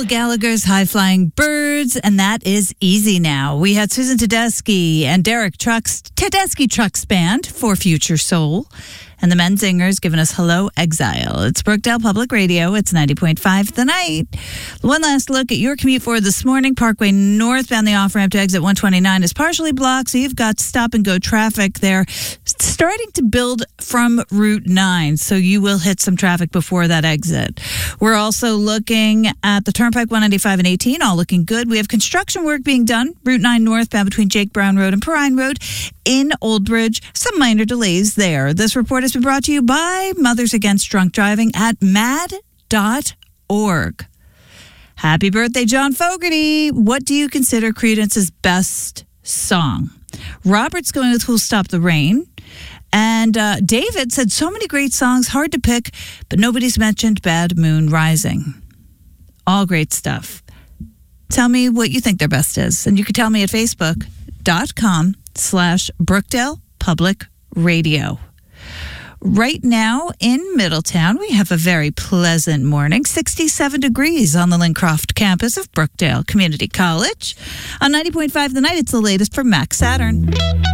Noel Gallagher's High Flying Birds, and that is easy now. We had Susan Tedeschi and Derek Tedeschi Trucks Band for Future Soul. And the Menzingers giving us Hello Exile. It's Brookdale Public Radio. It's 90.5 The Night. One last look at your commute for this morning. Parkway northbound, the off-ramp to exit 129 is partially blocked, so you've got stop-and-go traffic there. Starting to build from Route 9, so you will hit some traffic before that exit. We're also looking at the Turnpike 195 and 18, all looking good. We have construction work being done. Route 9 northbound between Jake Brown Road and Perrine Road in Old Bridge. Some minor delays there. This report has been brought to you by Mothers Against Drunk Driving at mad.org. Happy birthday, John Fogerty. What do you consider Creedence's best song? Robert's going with Who'll Stop the Rain. And David said so many great songs, hard to pick, but nobody's mentioned Bad Moon Rising. All great stuff. Tell me what you think their best is. And you can tell me at facebook.com/Brookdale Public Radio. Right now in Middletown, we have a very pleasant morning, 67 degrees on the Lincroft campus of Brookdale Community College. On 90.5 The Night, it's the latest from Max Saturn.